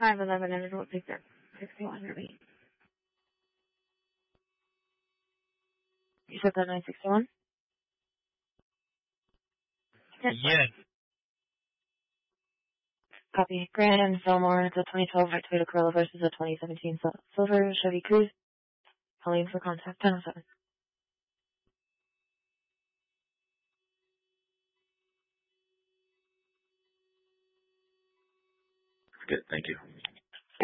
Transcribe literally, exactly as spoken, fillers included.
five eleven and Road Victor sixty-one Ruby. You said that nine sixty-one? Yes. Yes. Copy. Grand Fillmore, it's a twenty twelve Toyota Corolla versus a twenty seventeen Silver Chevy Cruze. Calling for contact ten oh seven. Good, thank you.